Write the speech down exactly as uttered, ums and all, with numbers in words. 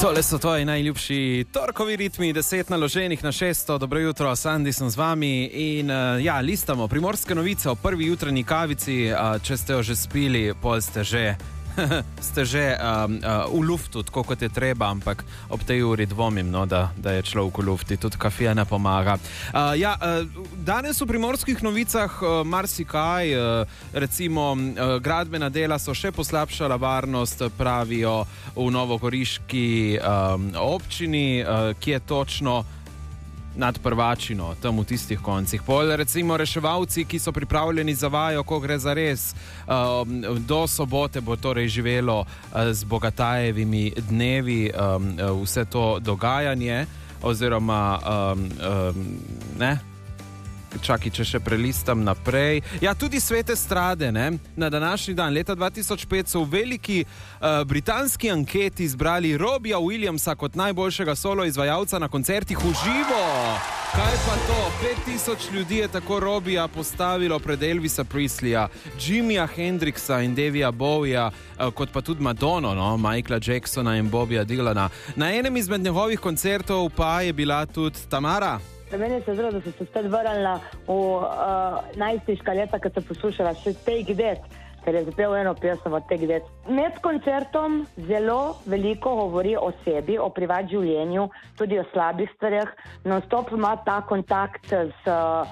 Tole so tvoji najljubši torkovi ritmi, deset naloženih na šesto. Dobro jutro, Sandi sem z vami in uh, ja, listamo Primorske novice o prvi jutranji kavici. Uh, če ste jo že spili, pol ste že ste že um, uh, v luftu, tako kot je treba, ampak ob tej uri dvomim, no, da, da je človek v lufti, tudi kafija ne pomaga. Uh, ja, uh, danes v Primorskih novicah uh, marsikaj, uh, recimo uh, gradbena dela so še poslabšala varnost, pravijo v novogoriški um, občini, uh, ki je točno nad Prvačino, tam v tistih koncih. Pol recimo reševalci, ki so pripravljeni za vajo, ko gre za res. Um, do sobote bo torej živelo uh, z Bogatajevimi dnevi um, vse to dogajanje, oziroma um, um, ne? Čakaj, če še prelistam naprej. Ja, tudi Svete strade, ne? Na današnji dan, leta dva tisoč pet, so v veliki uh, britanski anketi izbrali Robija Williamsa kot najboljšega solo izvajalca na koncertih v živo. Kaj pa to? Pet tisoč ljudi je tako Robija postavilo pred Elvisa Presleyja, Jimija Hendrixa in Davija Bowieja, uh, kot pa tudi Madonno, no? Michaela Jacksona in Bobija Dylana. Na enem izmed njegovih koncertov pa je bila tudi Tamara. Meni se zdelo, da so se spet vrnila v uh, najstniška leta, kad sem poslušala še Take That, ker je zapel eno pesem od Take That. Med koncertom zelo veliko govori o sebi, o privat življenju, tudi o slabih stvareh. Non-stop ima ta kontakt s uh,